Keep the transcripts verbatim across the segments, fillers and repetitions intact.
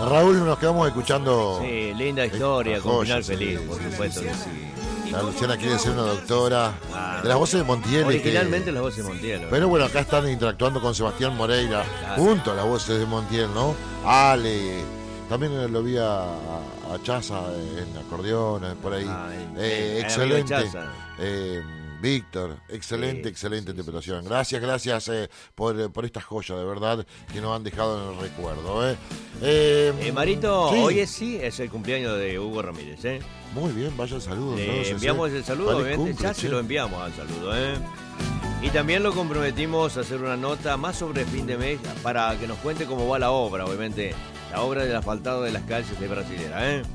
Raúl, nos quedamos escuchando. Sí, linda historia, con final feliz, por supuesto que sí. La Luciana quiere ser una doctora. Ah, de las voces de Montiel. originalmente que... las voces de Montiel. Pero bueno, acá están interactuando con Sebastián Moreira, claro, junto a las voces de Montiel, ¿no? Ale, también lo vi a, a Chaza en acordeón, por ahí. Ah, eh, el excelente. amigo Chaza. Eh, Víctor, excelente, Sí, excelente sí, interpretación. sí, sí. Gracias, gracias eh, por, por estas joyas, de verdad, que nos han dejado en el recuerdo. Eh, eh, Eh, Marito, sí. hoy es, sí es el cumpleaños de Hugo Ramírez, ¿eh? Muy bien, vaya el saludo. Le entonces, enviamos eh. el saludo, Feliz obviamente cumple, ya se che. lo enviamos al saludo, ¿eh? Y también lo comprometimos a hacer una nota más sobre fin de mes para que nos cuente cómo va la obra, obviamente, la obra del asfaltado de las calles de Brasilera, ¿eh?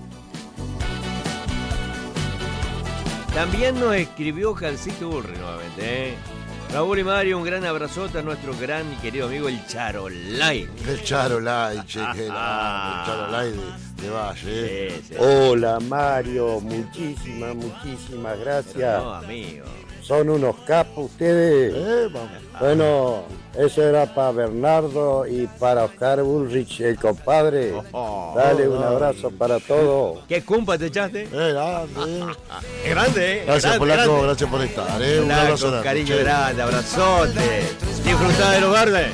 También nos escribió Calcito Burri nuevamente, ¿eh? Raúl y Mario, un gran abrazote a nuestro gran y querido amigo el Charolay. El Charolay, che, que la- el Charolay de, de Valle. Eh. Sí, sí. Hola Mario, muchísimas, muchísimas gracias. No, amigo. Son unos capos ustedes. Eh, vamos. Bueno, eso era para Bernardo y para Oscar Ulrich, el compadre. Oh, Dale oh, un oh. abrazo para todos. ¿Qué cumpa te echaste? Eh, grande. Es grande, ¿eh? Gracias, Grande, Polaco, grande. gracias por estar. Eh. Un Polaco, abrazo grande, cariño che. grande, abrazote. Disfrutá de los verdes.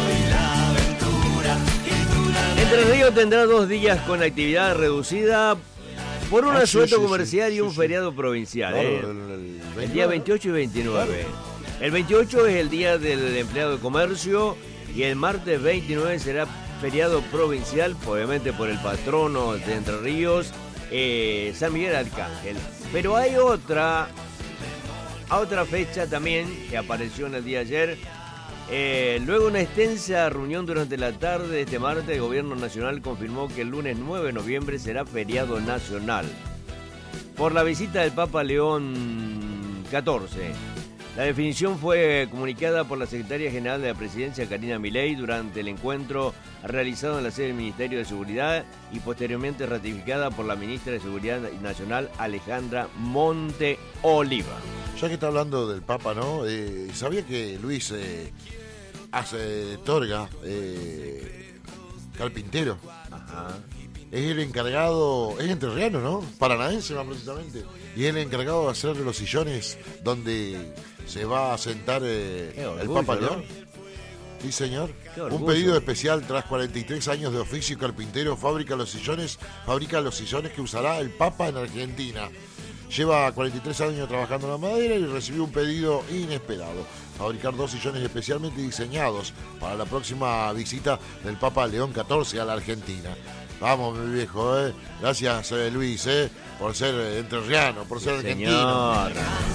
Entre Ríos tendrá dos días con actividad reducida por un Ah, sí, asueto sí, comercial sí, y un sí, sí. feriado provincial. Claro, ¿eh? el, el El día veintiocho y veintinueve. El veintiocho es el día del empleado de comercio y el martes veintinueve será feriado provincial, obviamente por el patrono de Entre Ríos, eh, San Miguel Arcángel. Pero hay otra, otra fecha también que apareció en el día de ayer. Eh, luego de una extensa reunión durante la tarde de este martes, el gobierno nacional confirmó que el lunes nueve de noviembre será feriado nacional por la visita del Papa León catorce. La definición fue comunicada por la secretaria general de la presidencia, Karina Milei, durante el encuentro realizado en la sede del Ministerio de Seguridad y posteriormente ratificada por la ministra de Seguridad Nacional, Alejandra Monteoliva. Ya que está hablando del Papa, ¿no? Eh, ¿Sabía que Luis eh, hace Torga, eh, carpintero? Ajá. Es el encargado, es entrerriano, ¿no? Paranaense más precisamente. Y es el encargado de hacer los sillones donde se va a sentar eh, Qué orgullo, el Papa ¿no? León. Sí, señor. Qué Un orgullo. pedido especial tras cuarenta y tres años de oficio carpintero, fabrica los sillones, fabrica los sillones que usará el Papa en Argentina. Lleva cuarenta y tres años trabajando en la madera y recibió un pedido inesperado. Fabricar dos sillones especialmente diseñados para la próxima visita del Papa León catorce a la Argentina. Vamos, mi viejo, ¿eh? Gracias, eh, Luis, ¿eh? Por ser eh, entrerriano, por ser argentino. Señor.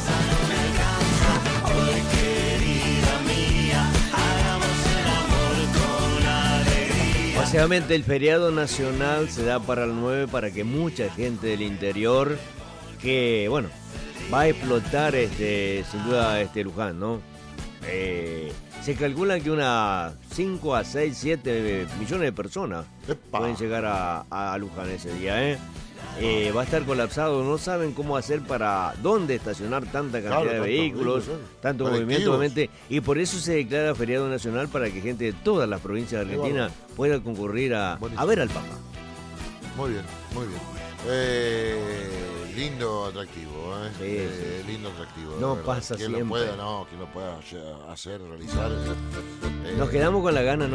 Básicamente el feriado nacional se da para el nueve para que mucha gente del interior que, bueno, va a explotar este, sin duda este Luján, ¿no? Eh, se calcula que unas cinco a seis, siete millones de personas Epa. pueden llegar a, a Luján ese día, ¿eh? Eh, va a estar colapsado, no saben cómo hacer para dónde estacionar tanta cantidad Claro, de tantos vehículos, vehículos, ¿eh? tanto Colectivos. movimiento, obviamente, y por eso se declara feriado nacional para que gente de todas las provincias de Qué Argentina pueda concurrir a, Buenísimo. a ver al Papa. Muy bien, muy bien. Eh, lindo atractivo, ¿eh? Sí, Eh, lindo atractivo. de No verdad. pasa quien siempre. lo pueda, no, quien lo pueda hacer, realizar. eh, Nos quedamos con la gana.